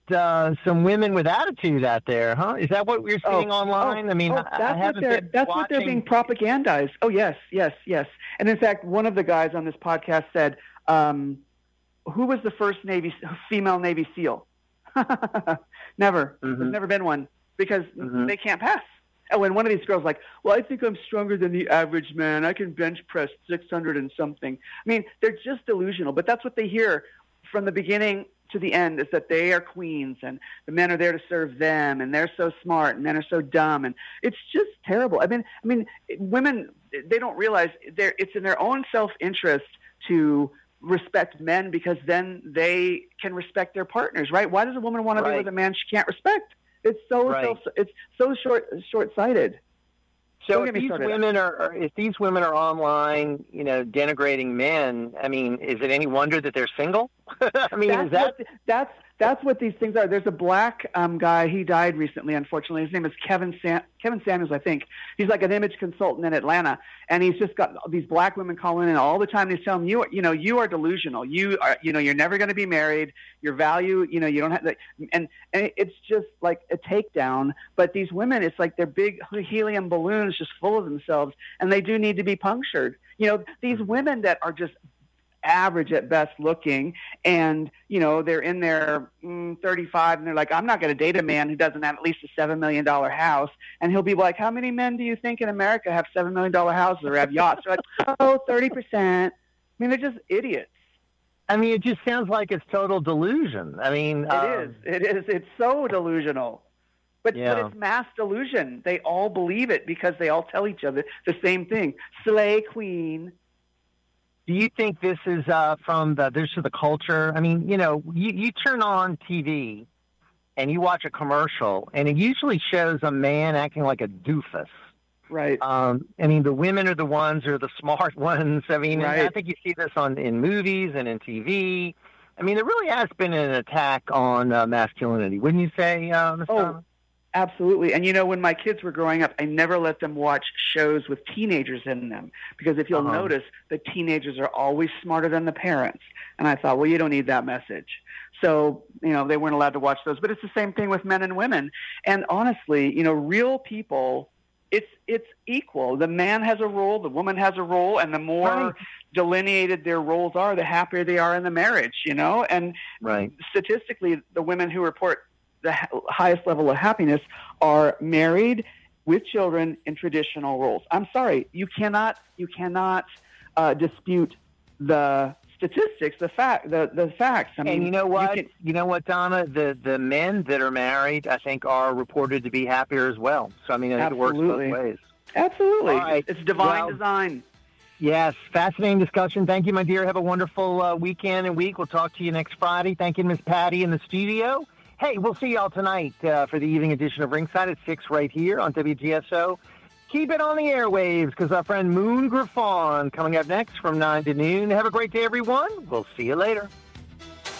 some women with attitude out there, huh? Is that what we're seeing online? I mean, I haven't been that's watching. what they're being propagandized. Oh, yes. And in fact, one of the guys on this podcast said, who was the first female Navy SEAL? Never. Mm-hmm. There's never been one because they can't pass. And when one of these girls like, well, I think I'm stronger than the average man. I can bench press 600 and something. I mean, they're just delusional. But that's what they hear from the beginning to the end, is that they are queens and the men are there to serve them, and they're so smart and men are so dumb. And it's just terrible. I mean, women, they don't realize it's in their own self-interest to respect men, because then they can respect their partners, right? Why does a woman want to be with a man she can't respect? It's so short-sighted. So if these women are online, denigrating men, I mean, is it any wonder that they're single? I mean, that's what these things are. There's a black guy. He died recently, unfortunately. His name is Kevin Samuels, I think. He's like an image consultant in Atlanta, and he's just got these black women calling in all the time. They tell him, you are delusional. You are, you're never going to be married. Your value, you don't have, and it's just like a takedown. But these women, it's like they're big helium balloons just full of themselves, and they do need to be punctured. These women that are just average at best looking, and they're in their 35, and they're like, I'm not going to date a man who doesn't have at least a $7 million house. And he'll be like, how many men do you think in America have $7 million houses or have yachts? They're like, 30%. I mean, they're just idiots. I mean, it just sounds like it's total delusion. I mean, it is. It's so delusional. But it's mass delusion. They all believe it because they all tell each other the same thing. Slay queen. Do you think this is from the culture? I mean, you turn on TV and you watch a commercial, and it usually shows a man acting like a doofus. Right. I mean, the women are the ones who are the smart ones. I mean, right. I think you see this in movies and in TV. I mean, there really has been an attack on masculinity, wouldn't you say, Ms. Donna? Absolutely. And when my kids were growing up, I never let them watch shows with teenagers in them, because if you'll notice, the teenagers are always smarter than the parents. And I thought, well, you don't need that message. So, they weren't allowed to watch those. But it's the same thing with men and women. And honestly, real people, it's equal. The man has a role, the woman has a role, and the more delineated their roles are, the happier they are in the marriage, And statistically, the women who report the highest level of happiness are married with children in traditional roles. I'm sorry, you cannot dispute the statistics, the facts. I mean, and you know what, Donna, the men that are married, I think, are reported to be happier as well. So I mean, I think it works both ways. Absolutely, all right. It's divine design. Yes, fascinating discussion. Thank you, my dear. Have a wonderful weekend and week. We'll talk to you next Friday. Thank you, Miss Patty in the studio. Hey, we'll see y'all tonight for the evening edition of Ringside at 6 right here on WGSO. Keep it on the airwaves, because our friend Moon Griffon coming up next from 9 to noon. Have a great day, everyone. We'll see you later.